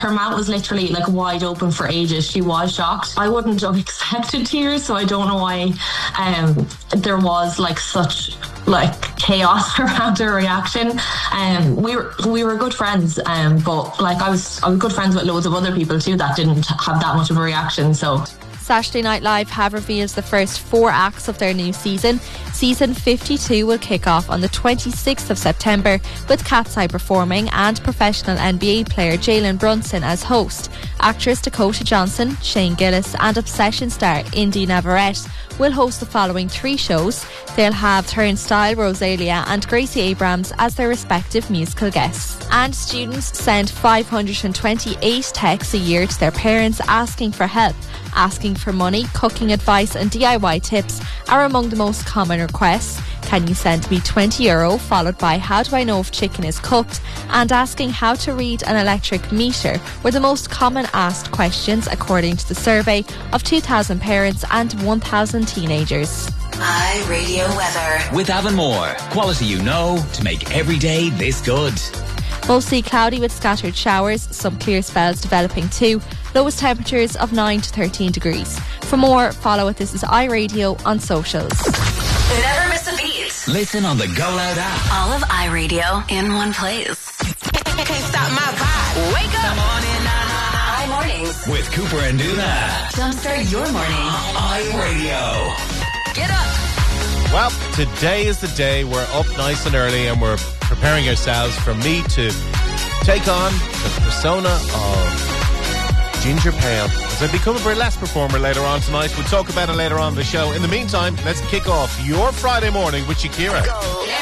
Her mouth was literally like wide open for ages. She was shocked. I wouldn't have expected tears, so I don't know why there was like such like chaos around her reaction. We were good friends, but like I was good friends with loads of other people too that didn't have that much of a reaction. So Saturday Night Live have revealed the first 4 acts of their new season. Season 52 will kick off on the 26th of September with Cat's Eye performing and professional NBA player Jalen Brunson as host. Actress Dakota Johnson, Shane Gillis and Obsession star Indy Navarrete will host the following 3 shows. They'll have Turnstile, Rosalia and Gracie Abrams as their respective musical guests. And students send 528 texts a year to their parents asking for help. Asking for money, cooking advice and DIY tips are among the most common requests. Can you send me €20 followed by how do I know if chicken is cooked, and asking how to read an electric meter were the most common asked questions according to the survey of 2,000 parents and 1,000 teenagers. iRadio weather. With Avonmore, quality you know to make every day this good. Mostly cloudy with scattered showers, some clear spells developing too. Lowest temperatures of 9 to 13 degrees. For more, follow at This Is iRadio on socials. Never miss a beat. Listen on the Go Loud app. All of iRadio in one place. Can't stop my vibe. Wake up. iMornings. With Cooper and Duna. Jumpstart your morning. iRadio. Get up. Well, today is the day we're up nice and early and we're preparing ourselves for me to take on the persona of Ginger Pale as I become a burlesque performer later on tonight. We'll talk about it later on in the show. In the meantime, let's kick off your Friday morning with Shakira. Go.